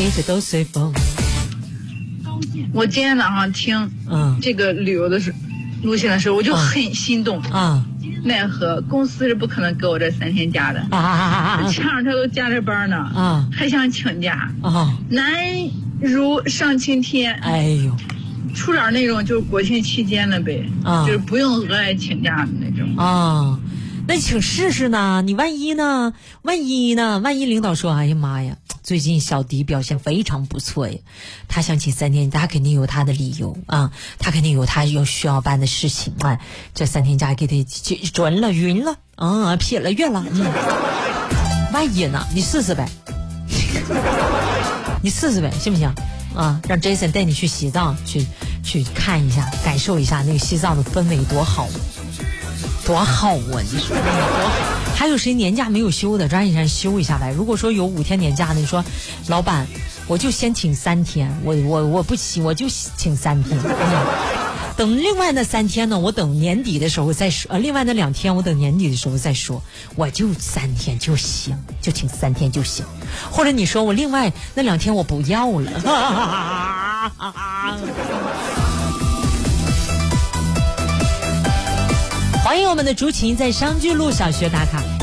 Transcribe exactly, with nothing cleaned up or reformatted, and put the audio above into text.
一直都随风。 我今天早上听嗯这个旅游的时路线的时候，我就很心动啊。 奈何公司是不可能给我这三天假的啊啊啊啊！ 这样他都加着班呢啊， 还想请假啊， 难如上青天。 哎呦， 出点那种就是国庆期间的呗， 啊， 就是不用额外请假的那种啊。那你请试试呢？你万一呢？万一呢？万一领导说：“哎呀妈呀，最近小迪表现非常不错呀，他想请三天，他肯定有他的理由啊，他肯定有他有需要办的事情啊。这三天假给他准了、匀了，啊，撇了、月了。嗯，万一呢？你试试呗，你试试呗，行不行？啊，让 Jason 带你去西藏去去看一下，感受一下那个西藏的氛围多好。”多好啊！你说多好，还有谁年假没有休的，抓紧时间休一下呗。如果说有五天年假呢，你说老板，我就先请三天，我我我不请，我就请三天。嗯，等另外那三天呢，我等年底的时候再说。呃，另外那两天我等年底的时候再说。我就三天就行，就请三天就行。或者你说我另外那两天我不要了。欢迎我们的竹琴在商聚路小学打卡。